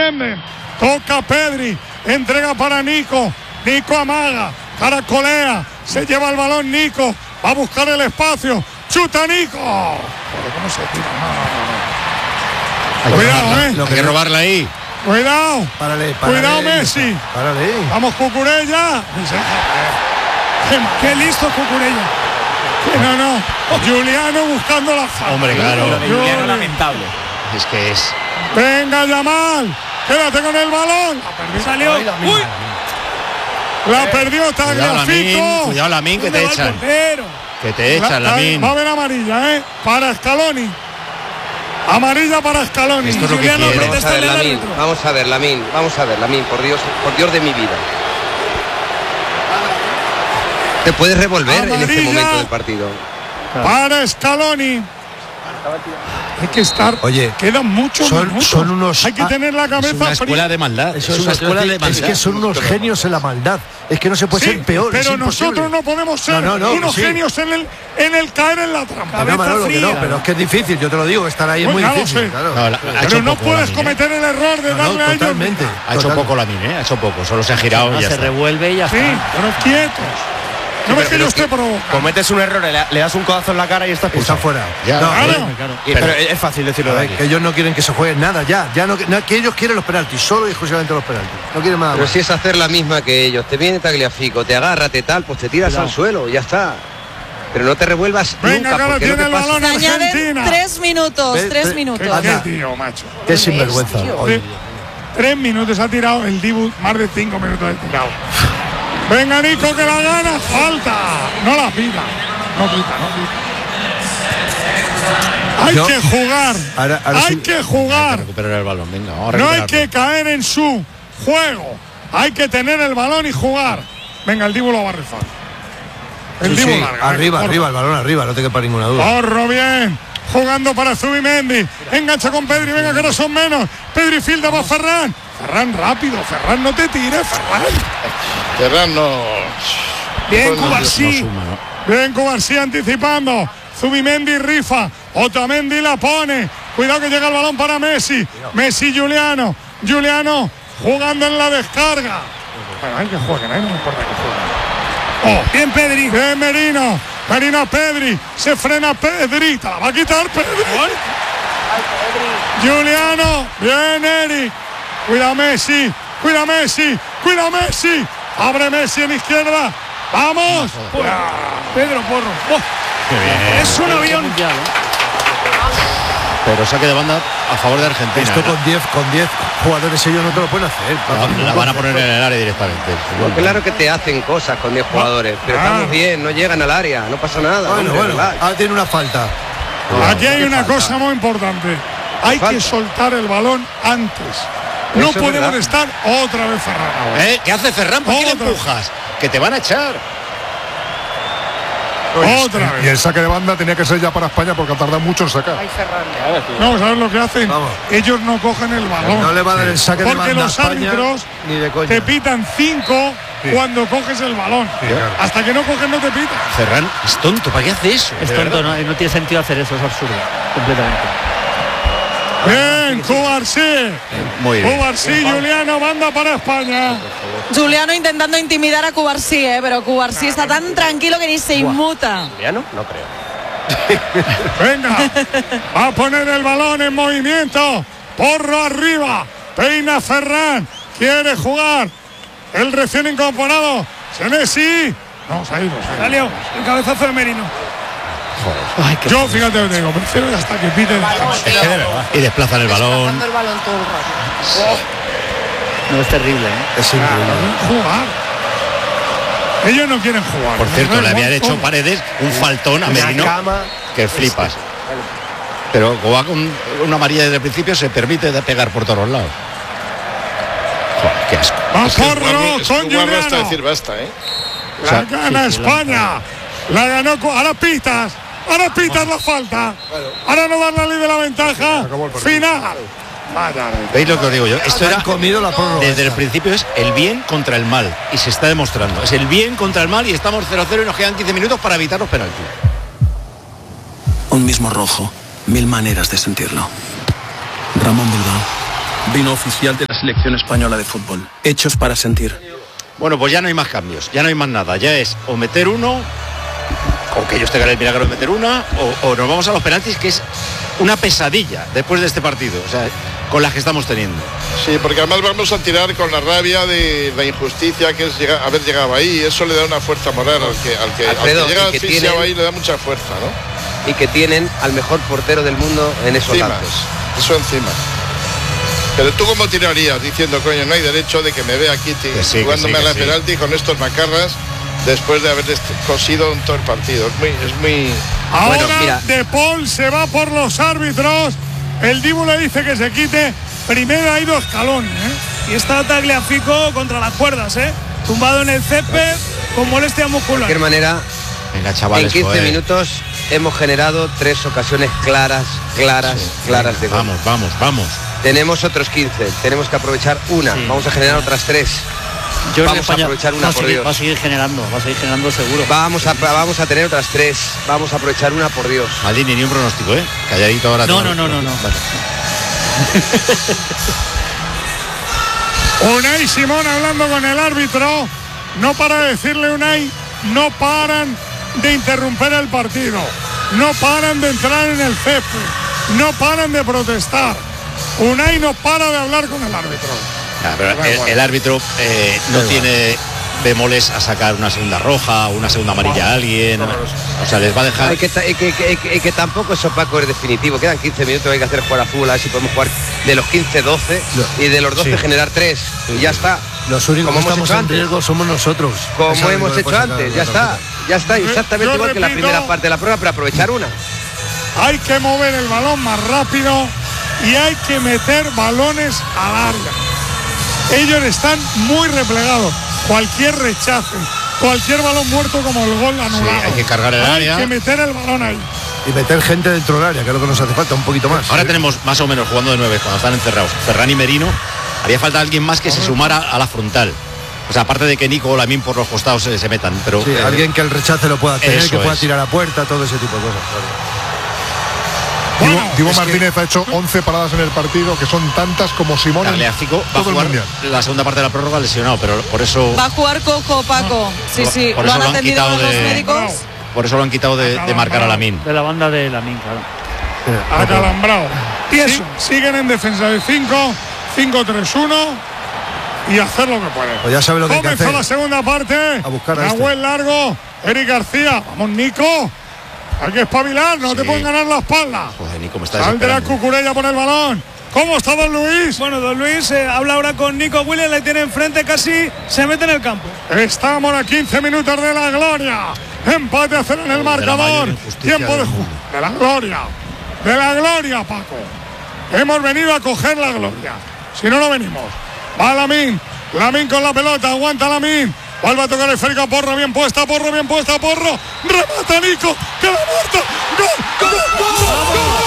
defienden. Toca Pedri, entrega para Nico. Nico amaga, caracolea, se lleva el balón Nico, va a buscar el espacio, chuta Nico. ¿Cómo se tira? No. Cuidado, hay que robarla ahí. Cuidado. Párale, cuidado Messi. Párale. Vamos Cucurella. Qué listo Cucurella. No. Juliano buscando la falta. Hombre, claro. Lo de Juliano lamentable. Es que es. Venga, Yamal. Quédate con el balón. Salió. Uy. La perdió Tagliafico. Cuidado, Lamine, que te echan. Que te echan, Lamine. Va a haber amarilla, para Scaloni. Amarilla para Scaloni. Esto es lo que quiere. Vamos a ver, Lamine, por Dios de mi vida. Te puedes revolver amarilla en este momento del partido. Para Scaloni. Hay que estar. Oye, quedan muchos minutos. Son unos. Hay que tener la cabeza. Es una escuela de maldad. Es una escuela de maldad. Es que son unos genios en la maldad. Es que no se puede ser peor. Pero nosotros no podemos ser unos genios en el caer en la trampa. Pero es que es difícil, yo te lo digo. Estar ahí es muy difícil. Claro. Pero no puedes cometer el error de darle a ellos. Totalmente. Ha hecho poco Lamine, ha hecho poco. Solo se ha girado y ya se revuelve y ya está. Sí, pero quietos. No ves que yo esté provocando. Cometes un error, le das un codazo en la cara y estás fuera. Claro. Pero es fácil decirlo de aquí. Que ellos no quieren que se jueguen nada, que ellos quieren los penaltis, solo y exclusivamente los penaltis. No quieren nada. Pero si es hacer la misma que ellos, te viene Tagliafico, te agarra, pues te tiras al suelo, ya está. Pero no te revuelvas nunca, porque tiene el balón Argentina. 3 minutos. ¿Qué tío, macho? Qué sinvergüenza. 3 minutos ha tirado el Dibu, más de 5 minutos de tirado. Venga Nico, que la gana, falta. No la pita. Hay que jugar. Hay que jugar. Recuperar el balón, venga, no hay que caer en su juego. Hay que tener el balón y jugar. Venga, el Dibu lo va a rifar. El Dibu larga. Arriba, el balón arriba, no te quepa ninguna duda. Corro bien. Jugando para Zubimendi. Engancha con Pedri, venga que no son menos. Pedri filda para Ferran. Ferran rápido, Ferran no te tires, Ferran no. Bien Cubarsí. Bien Cubarsí anticipando. Zubimendi rifa. Otamendi la pone. Cuidado que llega el balón para Messi. Messi Juliano. Juliano jugando en la descarga. Bueno, hay que jueguen, no me importa que jueguen. Bien Pedri. Bien Merino. Merino a Pedri. Se frena Pedri. La va a quitar Pedri. Juliano. Bien Eric. Cuida Messi. Abre Messi en izquierda. ¡Vamos! Pedro Porro. Es un avión. Pero saque de banda a favor de Argentina. Esto con 10 jugadores ellos no te lo pueden hacer. La van a poner en el área directamente. Claro que te hacen cosas con 10 jugadores, pero estamos bien, no llegan al área, no pasa nada. Bueno, tiene una falta. Aquí hay una cosa muy importante. Hay que soltar el balón antes. No podemos estar otra vez Ferran. ¿Qué hace Ferran? ¿Por qué le empujas? Que te van a echar. Otra vez. Y el saque de banda tenía que ser ya para España porque ha tardado mucho en sacar. No, ¿sabes lo que hacen? Ellos no cogen el balón. No le va a dar el saque de banda. Porque los árbitros te pitan 5 cuando coges el balón. Hasta que no cogen no te pitan. Ferran es tonto, ¿para qué hace eso? Es tonto, no tiene sentido hacer eso, es absurdo. Completamente. Bien, Cubarsí. Muy bien. Cubarsí, Juliano, banda para España. Juliano intentando intimidar a Cubarsí, pero Cubarsí está tan tranquilo que ni se inmuta. ¿Juliano? No creo. Venga, va a poner el balón en movimiento. Porro arriba. Peina Ferran. Quiere jugar. El recién incorporado. Senesi. No, se ha ido. Salió. El cabezazo de Merino. Ay, yo fíjate lo que digo, prefiero hasta que piten y desplazan el balón. No, es terrible, Es increíble. Jugar. Ellos no quieren jugar. Por cierto, le habían hecho Paredes un faltón a Merino que flipas. Pero como va con una amarilla desde el principio, se permite de pegar por todos lados. Joder, qué asco. Con Juliano. Hasta decir basta, La gana España. La ganó. Ahora pitas la falta. Ahora no dan la ley de la ventaja. Final. ¿Veis lo que os digo yo? Esto era comido la prórroga. Desde el principio es el bien contra el mal. Y se está demostrando. Es el bien contra el mal y estamos 0-0 y nos quedan 15 minutos para evitar los penaltis. Un mismo rojo. 1000 maneras de sentirlo. Ramón Bilbao. Vino oficial de la selección española de fútbol. Hechos para sentir. Bueno, pues ya no hay más cambios, ya no hay más nada. Ya es o meter uno, o que ellos tengan el milagro de meter una, o nos vamos a los penaltis, que es una pesadilla después de este partido, o sea, con las que estamos teniendo. Sí, porque además vamos a tirar con la rabia de la injusticia que es haber llegado ahí. Eso le da una fuerza moral al que llega asfixiado ahí, le da mucha fuerza, ¿no? Y que tienen al mejor portero del mundo en esos lances. Eso encima. Pero tú cómo tirarías diciendo, coño, no hay derecho de que me vea aquí jugándome a la penalti con estos macarras después de haber cosido en todo el partido. Es muy... Ahora bueno, mira. De Paul se va por los árbitros. El Dibu le dice que se quite. Primero ha ido escalón, Y está Tagliafico contra las cuerdas, tumbado en el césped con molestia muscular. De cualquier manera, venga, chavales, en 15 minutos hemos generado 3 ocasiones claras de gol. Vamos. Tenemos otros 15, tenemos que aprovechar una, vamos a generar otras 3. Vamos a aprovechar una, por Dios. Va a seguir generando seguro. Vamos a tener otras 3, vamos a aprovechar una, por Dios. Maldini, ni un pronóstico, calladito ahora. No. Vale. Unai Simón hablando con el árbitro. No para de decirle Unai, no paran de interrumpir el partido, no paran de entrar en el césped, no paran de protestar. Unai no para de hablar con el árbitro. Pero el árbitro no tiene bemoles a sacar una segunda roja, una segunda amarilla a alguien. O sea, les va a dejar. Que tampoco eso, Paco, es definitivo. Quedan 15 minutos, hay que hacer jugar a fútbol, a ver si podemos jugar de los 15, 12 y de los 12 generar 3. Y ya está. Los únicos que estamos en riesgo somos nosotros. Como hemos hecho antes, ya está. Exactamente igual que la primera parte de la prueba, pero aprovechar una. Hay que mover el balón más rápido y hay que meter balones al área. Ellos están muy replegados. Cualquier rechace, cualquier balón muerto como el gol anulado. Sí, hay que cargar el área. Hay que meter el balón ahí. Y meter gente dentro del área, que es lo que nos hace falta, un poquito más. Ahora tenemos más o menos jugando de 9 cuando están encerrados Ferran y Merino. Haría falta alguien más que se sumara a la frontal. O sea, aparte de que Nico o Lamine por los costados se metan. Pero sí, alguien que el rechace lo pueda tener, que pueda tirar a puerta, todo ese tipo de cosas. Dibu Martínez ha hecho 11 paradas en el partido, que son tantas como Simón. Tagliafico va a jugar la segunda parte de la prórroga lesionado, pero por eso... Va a jugar Coco, Paco. Sí, por lo eso han atendido los médicos. Por eso lo han quitado de marcar a Lamine. De la banda de Lamine, claro. Acalambrado. Siguen en defensa de 5, 5-3-1 y hacer lo que pueden. Pues ya sabe lo que hay que hacer. Comenzó la segunda parte. A buscar a Nahuel Largo, Eric García. Vamos, Nico. Hay que espabilar, no te pueden ganar la espalda. Joder, Nico, me está Saldrá Cucurella por el balón. ¿Cómo está Don Luis? Bueno, Don Luis habla ahora con Nico Williams, le tiene enfrente, casi se mete en el campo. Estamos a 15 minutos de la gloria. Empate a 0 en el marcador. Tiempo de juego. De la gloria. De la gloria, Paco. Hemos venido a coger la gloria. Si no, no venimos. Va Lamine. Lamine con la pelota. Aguanta Lamine. Vuelve a tocar el esférico a Porro. Bien puesta, Porro. Remata Nico. Que la muerta. ¡Gol!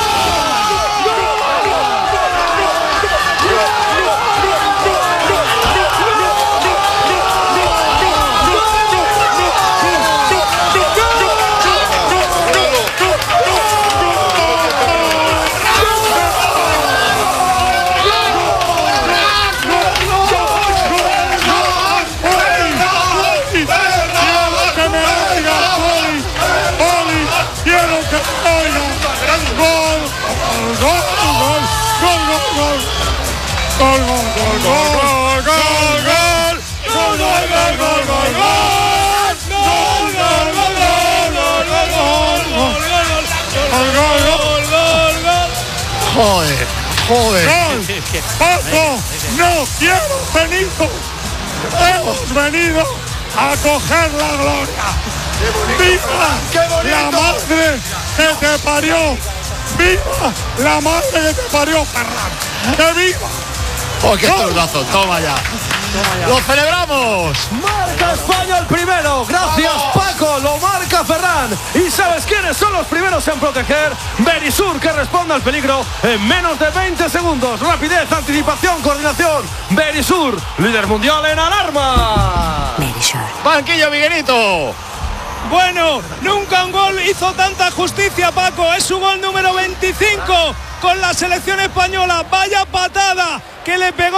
Joder. Paco, no quiero venido. Hemos venido a coger la gloria. ¡Viva la madre que te parió! ¡Viva la madre que te parió, Ferran! ¡Que viva! ¡Oh, qué tordazo! ¡Toma ya! ¡Lo celebramos! Marca España el primero. Gracias, Paco. Lo marca Ferran. ¿Y sabes quiénes son los primeros en proteger? Berisur, que responde al peligro en menos de 20 segundos. Rapidez, anticipación, coordinación. Berisur, líder mundial en alarma. Berisur. Banquillo, Miguelito. Bueno, nunca un gol hizo tanta justicia, Paco. Es su gol número 25 con la selección española. Vaya patada que le pegó